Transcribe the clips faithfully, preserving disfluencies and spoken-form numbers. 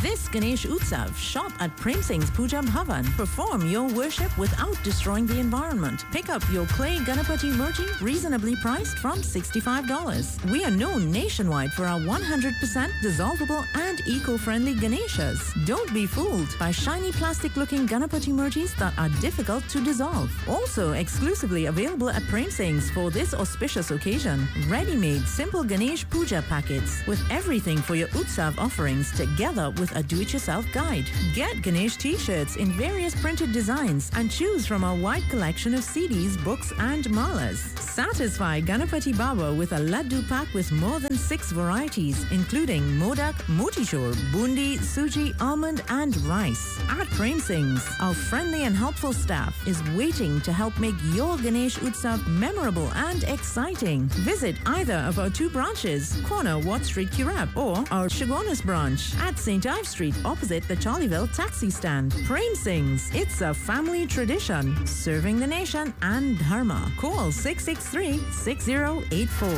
This Ganesh Utsav, shop at Prem Singh's Puja Bhavan. Perform your worship without destroying the environment. Pick up your clay Ganapati Murti, reasonably priced from sixty-five dollars. We are known nationwide for our one hundred percent dissolvable and eco-friendly Ganeshas. Don't be fooled by shiny plastic-looking Ganapati Murtis that are difficult to dissolve. Also exclusively available at Prem Singh's for this auspicious occasion. Ready-made simple Ganesh Puja packets with everything for your Utsav offerings together with a do-it-yourself guide. Get Ganesh t-shirts in various printed designs and choose from our wide collection of C Ds, books and malas. Satisfy Ganapati Baba with a laddu pack with more than six varieties, including modak, motichur, bundi, suji, almond and rice. At Prem Singh's, our friendly and helpful staff is waiting to help make your Ganesh Utsav memorable and exciting. Visit either of our two branches, corner Watt Street, Kirab, or our Chagonas branch at Saint Ives Street opposite the Charlieville taxi stand. Prem Singh's, it's a family tradition, serving the nation and dharma. Call six six three, six zero eight four.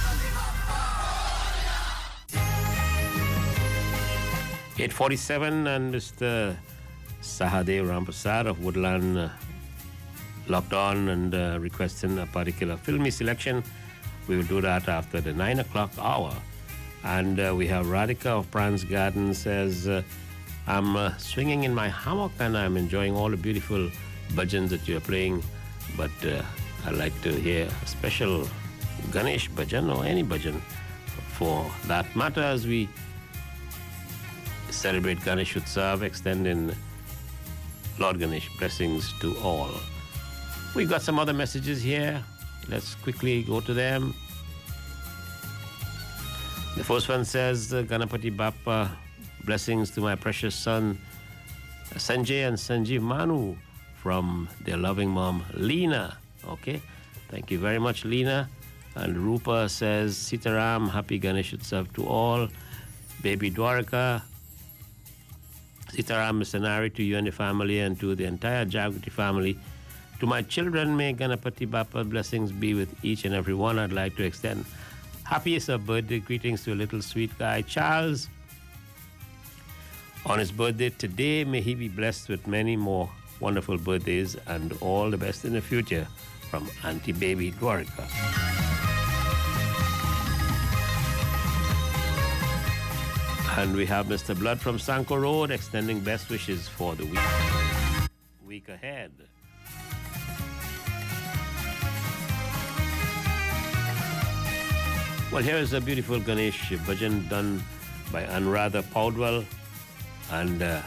eight forty-seven and Mister Sahadev Ramprasad of Woodland uh, locked on and uh, requesting a particular filmy selection. We will do that after the nine o'clock hour. And uh, we have Radhika of Pran's Garden says, uh, I'm uh, swinging in my hammock and I'm enjoying all the beautiful bhajans that you're playing. But uh, I'd like to hear a special Ganesh bhajan or any bhajan for that matter as we celebrate Ganesh Utsav, extending Lord Ganesh blessings to all. We've got some other messages here. Let's quickly go to them. The first one says, uh, Ganapati Bappa, blessings to my precious son Sanjay and Sanjeev Manu from their loving mom Leena. Okay, thank you very much, Leena. And Rupa says, Sitaram, happy Ganesh Utsav to all. Baby Dwarka, Sitaram Missionary to you and the family and to the entire Jagrati family. To my children, may Ganapati Bappa blessings be with each and every one. I'd like to extend happiest of birthday greetings to a little sweet guy, Charles. On his birthday today, may he be blessed with many more wonderful birthdays and all the best in the future from Auntie Baby Dwarka. And we have Mister Blood from Sanko Road extending best wishes for the week, week ahead. Well, here is a beautiful Ganesh bhajan done by Anuradha Paudwal and uh,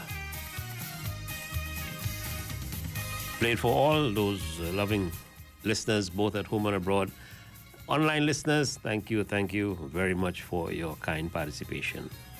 played for all those uh, loving listeners, both at home and abroad. Online listeners, thank you, thank you very much for your kind participation.